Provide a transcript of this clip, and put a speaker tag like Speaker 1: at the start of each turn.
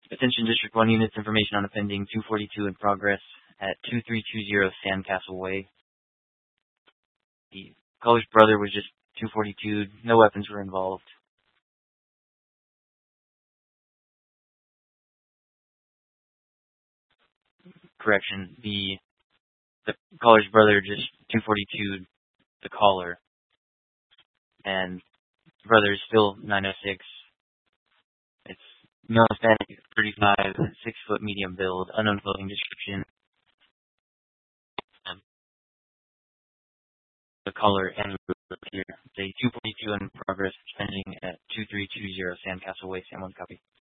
Speaker 1: Attention District 1 units, information on a pending 242 in progress at 2320 Sandcastle Way. The caller's brother was just 242. No weapons were involved. Correction, the caller's brother just 242 the caller, and the brother is still 906. It's male Hispanic, 35, 6-foot medium build, unknown clothing description. The caller and here. It's a 242 in progress, pending at 2320 Sandcastle Way, San Juan, copy.